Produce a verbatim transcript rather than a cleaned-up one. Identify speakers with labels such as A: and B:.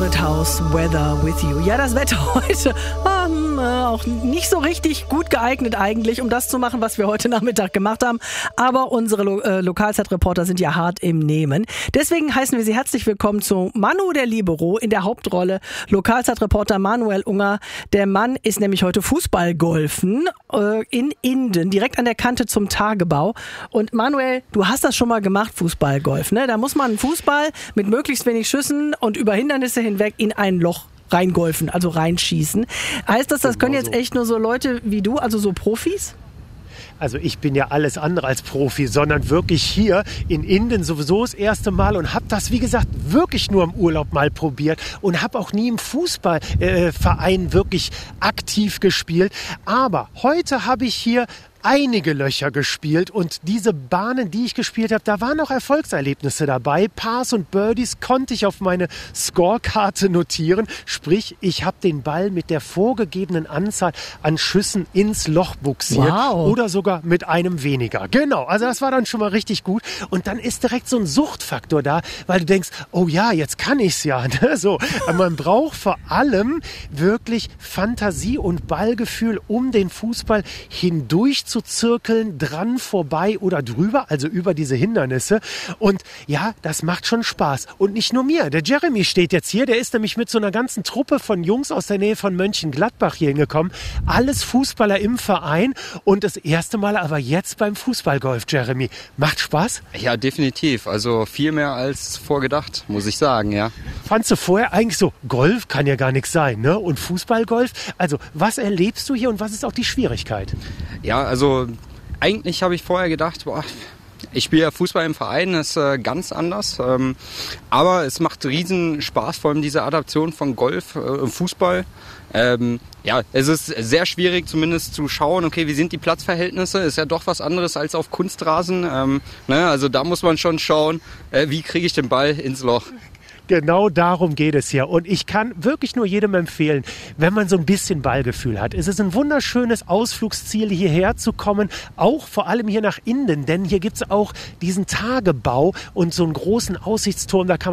A: Crowded House, Weather with You. Ja, das Wetter heute ähm, äh, auch nicht so richtig gut geeignet eigentlich, um das zu machen, was wir heute Nachmittag gemacht haben. Aber unsere Lo- äh, Lokalzeitreporter sind ja hart im Nehmen. Deswegen heißen wir Sie herzlich willkommen zu Manu der Libero in der Hauptrolle. Lokalzeitreporter Manuel Unger. Der Mann ist nämlich heute Fußballgolfen äh, in Inden, direkt an der Kante zum Tagebau. Und Manuel, du hast das schon mal gemacht, Fußballgolf, ne? Da muss man einen Fußball mit möglichst wenig Schüssen und über Hindernisse hinweg in ein Loch reingolfen, also reinschießen. Heißt das, das können jetzt echt nur so Leute wie du, also so Profis?
B: Also ich bin ja alles andere als Profi, sondern wirklich hier in Inden sowieso das erste Mal und habe das, wie gesagt, wirklich nur im Urlaub mal probiert und habe auch nie im Fußballverein äh, wirklich aktiv gespielt. Aber heute habe ich hier einige Löcher gespielt und diese Bahnen, die ich gespielt habe, da waren auch Erfolgserlebnisse dabei. Pars und Birdies konnte ich auf meine Scorekarte notieren. Sprich, ich habe den Ball mit der vorgegebenen Anzahl an Schüssen ins Loch buxiert.
A: Wow.
B: Oder sogar mit einem weniger. Genau, also das war dann schon mal richtig gut. Und dann ist direkt so ein Suchtfaktor da, weil du denkst, oh ja, jetzt kann ich's ja. Ne? So, aber man braucht vor allem wirklich Fantasie und Ballgefühl, um den Fußball hindurch zu zirkeln, dran, vorbei oder drüber, also über diese Hindernisse. Und ja, das macht schon Spaß. Und nicht nur mir. Der Jeremy steht jetzt hier, der ist nämlich mit so einer ganzen Truppe von Jungs aus der Nähe von Mönchengladbach hier hingekommen. Alles Fußballer im Verein und das erste Mal aber jetzt beim Fußballgolf, Jeremy. Macht Spaß?
C: Ja, definitiv. Also viel mehr als vorgedacht, muss ich sagen, ja.
B: Fandst du vorher eigentlich so, Golf kann ja gar nichts sein, ne? Und Fußballgolf? Also, was erlebst du hier und was ist auch die Schwierigkeit?
C: Ja, also eigentlich habe ich vorher gedacht, boah, ich spiele ja Fußball im Verein, das ist äh, ganz anders. Ähm, aber es macht riesen Spaß, vor allem diese Adaption von Golf äh, und Fußball. Ähm, ja, es ist sehr schwierig zumindest zu schauen, okay, wie sind die Platzverhältnisse? Ist ja doch was anderes als auf Kunstrasen. Ähm, ne? Also da muss man schon schauen, äh, wie kriege ich den Ball ins Loch.
B: Genau darum geht es hier. Und ich kann wirklich nur jedem empfehlen, wenn man so ein bisschen Ballgefühl hat. Es ist ein wunderschönes Ausflugsziel, hierher zu kommen. Auch vor allem hier nach Inden. Denn hier gibt es auch diesen Tagebau und so einen großen Aussichtsturm. Da kann man